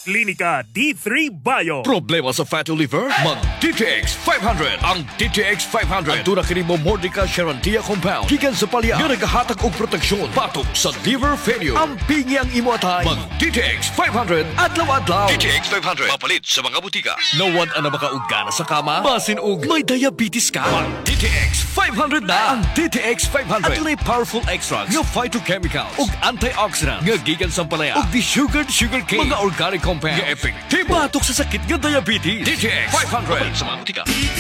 Klinika D3 Bio. Problema sa fatty liver? Mag DTX 500. Ang DTX 500 aduna kini mo Mordica Charantia compound gikan sa palya nga nagahatag og proteksyon batok sa liver failure. Ang pingi ang imo atay. Mag DTX 500 adlaw-adlaw. DTX 500 mapalit sa mga butika. Nawan ana makaugana sa kama basin og may diabetes ka. Mag DTX 500 na. Ang DTX 500 adunay powerful extracts nga phytochemicals ug antioxidants nga gikan sa palaya ug sugar cane mga organic compound nga epektibo batok sa sakit nga diabetes. DTX 500 sa mga butika.